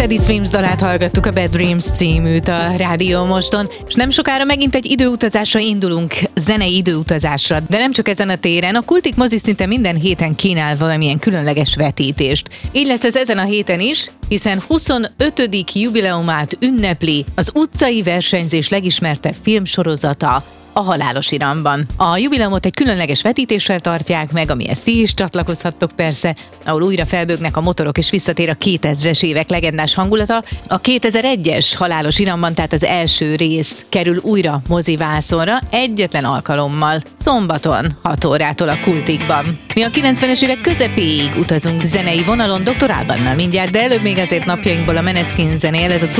Teddy Swims dalát hallgattuk, a Bad Dreams címűt a Rádió Moston, és nem sokára megint egy időutazásra indulunk, zenei időutazásra, de nem csak ezen a téren, a Kultik mozi szinte minden héten kínál valamilyen különleges vetítést. Így lesz ez ezen a héten is, hiszen 25. jubileumát ünnepli az utcai versenyzés legismertebb filmsorozata, a Halálos Iramban. A jubileumot egy különleges vetítéssel tartják meg, amihez ti is csatlakozhattok persze, ahol újra felbőgnek a motorok és visszatér a 2000-es évek legendás hangulata. A 2001-es Halálos Iramban, tehát az első rész kerül újra mozivászonra egyetlen alkalommal, szombaton 6 órától a Kultikban. Mi a 90-es évek közepéig utazunk zenei vonalon Dr. Albannal mindjárt, de előbb még azért napjainkból a Maneskin zenél, ez a